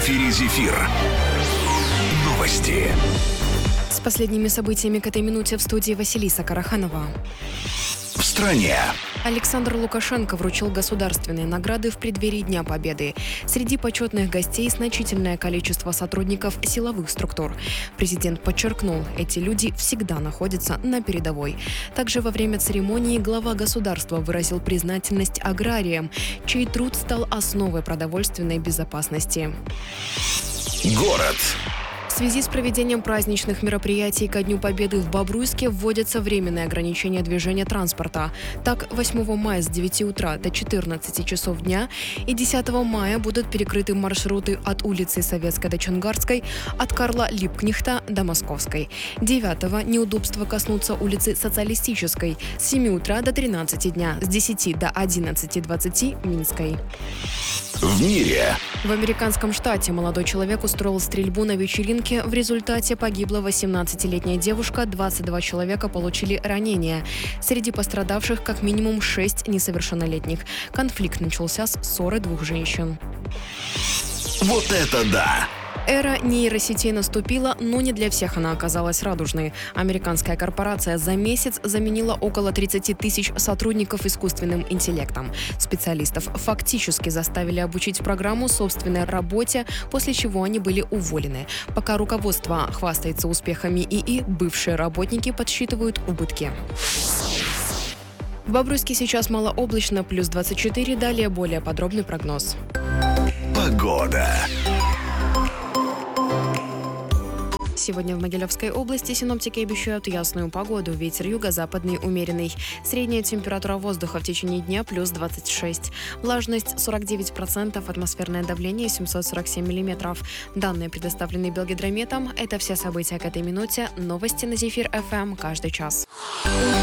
эфире «Зефир». Новости. С последними событиями к этой минуте в студии Василиса Караханова. В стране. Александр Лукашенко вручил государственные награды в преддверии Дня Победы. Среди почетных гостей значительное количество сотрудников силовых структур. Президент подчеркнул, эти люди всегда находятся на передовой. Также во время церемонии глава государства выразил признательность аграриям, чей труд стал основой продовольственной безопасности. Город. В связи с проведением праздничных мероприятий ко Дню Победы в Бобруйске вводятся временные ограничения движения транспорта. Так, 8 мая с 9 утра до 14 часов дня и 10 мая будут перекрыты маршруты от улицы Советской до Чонгарской, от Карла Липкнехта до Московской. 9-го неудобства коснутся улицы Социалистической с 7 утра до 13 дня, с 10 до 11:20 Минской. В мире. В американском штате молодой человек устроил стрельбу на вечеринке. В результате погибла 18-летняя девушка, 22 человека получили ранения. Среди пострадавших как минимум 6 несовершеннолетних. Конфликт начался с ссоры двух женщин. Вот это да! Эра нейросетей наступила, но не для всех она оказалась радужной. Американская корпорация за месяц заменила около 30 тысяч сотрудников искусственным интеллектом. Специалистов фактически заставили обучить программу собственной работе, после чего они были уволены. Пока руководство хвастается успехами ИИ, бывшие работники подсчитывают убытки. В Бобруйске сейчас малооблачно, плюс 24, далее более подробный прогноз. Погода. Сегодня в Могилевской области синоптики обещают ясную погоду. Ветер юго-западный умеренный. Средняя температура воздуха в течение дня плюс 26. Влажность 49%, атмосферное давление 747 миллиметров. Данные предоставлены Белгидрометом. Это все события к этой минуте. Новости на Зефир ФМ каждый час.